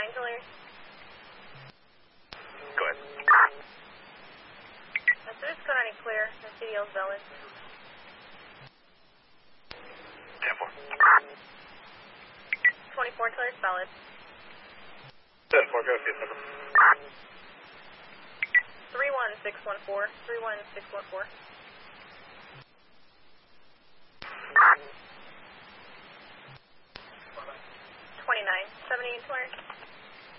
clear. Go ahead. Students code 90 clear. The CDL is valid. 10-4. 24 clear is valid. 10-4, go see number. 31614. 31614.